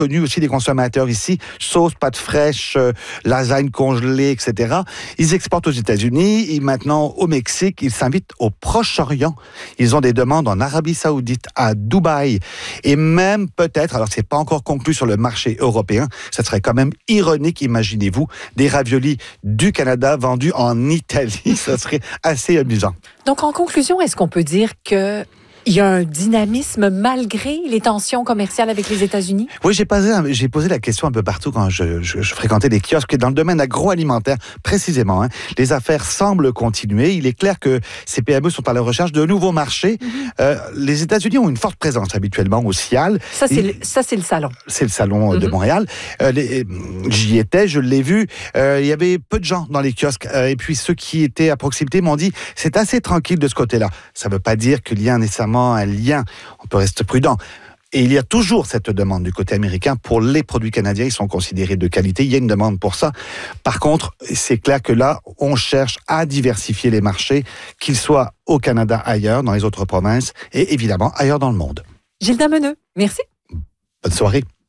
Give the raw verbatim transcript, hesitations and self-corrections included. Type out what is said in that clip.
connu aussi des consommateurs ici, sauce, pâte fraîche, euh, lasagne congelée, et cetera. Ils exportent aux États-Unis et maintenant au Mexique. Ils s'invitent au Proche-Orient. Ils ont des demandes en Arabie Saoudite, à Dubaï et même peut-être, alors c'est pas encore conclu sur le marché européen, ça serait quand même ironique, imaginez-vous, des raviolis du Canada vendus en Italie. Ça serait assez amusant. Donc, en conclusion, est-ce qu'on peut dire que il y a un dynamisme malgré les tensions commerciales avec les États-Unis? Oui, j'ai posé, j'ai posé la question un peu partout quand je, je, je fréquentais des kiosques. Dans le domaine agroalimentaire, précisément, hein, les affaires semblent continuer. Il est clair que ces P M E sont à la recherche de nouveaux marchés. Mm-hmm. Euh, les États-Unis ont une forte présence habituellement au Cial. Ça, c'est, le, ça, c'est le salon. C'est le salon mm-hmm. de Montréal. Euh, les, j'y étais, je l'ai vu. Euh, il y avait peu de gens dans les kiosques. Euh, et puis, ceux qui étaient à proximité m'ont dit c'est assez tranquille de ce côté-là. Ça ne veut pas dire qu'il y a nécessairement un lien, on peut rester prudent. Et il y a toujours cette demande du côté américain pour les produits canadiens, ils sont considérés de qualité, il y a une demande pour ça. Par contre, c'est clair que là, on cherche à diversifier les marchés, qu'ils soient au Canada, ailleurs, dans les autres provinces, et évidemment ailleurs dans le monde. Gilles Dameneux, merci. Bonne soirée.